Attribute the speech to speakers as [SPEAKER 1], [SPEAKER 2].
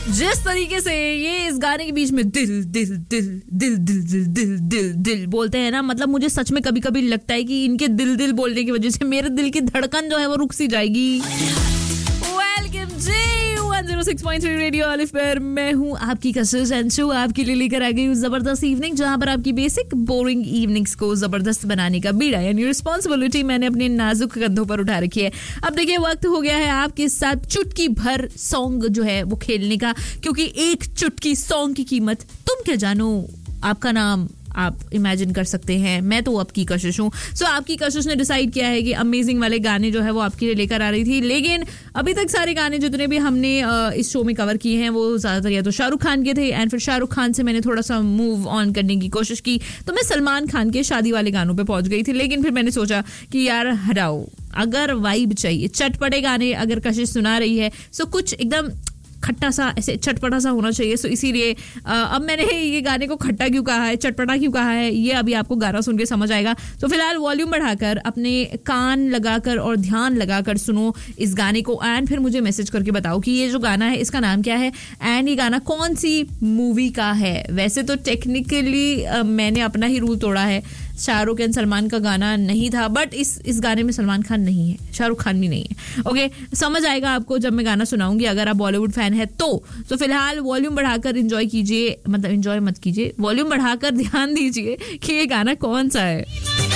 [SPEAKER 1] जिस तरीके से ये इस गाने के बीच में दिल दिल दिल दिल दिल दिल दिल दिल दिल बोलते हैं ना, मतलब मुझे सच में कभी कभी लगता है कि इनके दिल दिल बोलने की वजह से मेरे दिल की धड़कन जो है वो रुक सी जाएगी। वेलकम जी 106.3 रेडियो अलिफ पर मैं हूँ आपकी कशिश अंशु, आपके लिए लेकर आ गई हूँ जबरदस्त इवनिंग, जहाँ पर आपकी बेसिक बोरिंग इवनिंग्स को जबरदस्त बनाने का बीड़ा यानी रिस्पॉन्सिबिलिटी मैंने अपने नाजुक कंधों पर उठा रखी है। अब देखिए वक्त हो गया है आपके साथ चुटकी भर सॉन्ग जो है वो खेलने का, क्योंकि एक चुटकी सॉन्ग की कीमत तुम क्या जानो, आपका नाम आप इमेजिन कर सकते हैं, मैं तो आपकी कशिश हूँ। सो आपकी कशिश ने डिसाइड किया है कि अमेजिंग वाले गाने जो है वो आपके लिए लेकर आ रही थी, लेकिन अभी तक सारे गाने जितने भी हमने इस शो में कवर किए हैं वो ज़्यादातर या तो शाहरुख खान के थे, एंड फिर शाहरुख खान से मैंने थोड़ा सा मूव ऑन करने की कोशिश की तो मैं सलमान खान के शादी वाले गानों पर पहुंच गई थी। लेकिन फिर मैंने सोचा कि यार हटाओ, अगर वाइब चाहिए, चटपटे गाने अगर कशिश सुना रही है सो कुछ एकदम खट्टा सा ऐसे चटपटा सा होना चाहिए। सो इसीलिए अब मैंने ये गाने को खट्टा क्यों कहा है, चटपटा क्यों कहा है, ये अभी आपको गाना सुन के समझ आएगा। तो फिलहाल वॉल्यूम बढ़ाकर अपने कान लगाकर और ध्यान लगाकर सुनो इस गाने को, एंड फिर मुझे मैसेज करके बताओ कि ये जो गाना है इसका नाम क्या है एंड ये गाना कौन सी मूवी का है। वैसे तो टेक्निकली मैंने अपना ही रूल तोड़ा है, शाहरुख एंड सलमान का गाना नहीं था, बट इस गाने में सलमान खान नहीं है, शाहरुख खान भी नहीं है। ओके, समझ आएगा आपको जब मैं गाना सुनाऊंगी अगर आप बॉलीवुड फैन है तो फिलहाल वॉल्यूम बढ़ाकर एंजॉय कीजिए, मतलब एंजॉय मत कीजिए, वॉल्यूम बढ़ाकर ध्यान दीजिए कि ये गाना कौन सा है।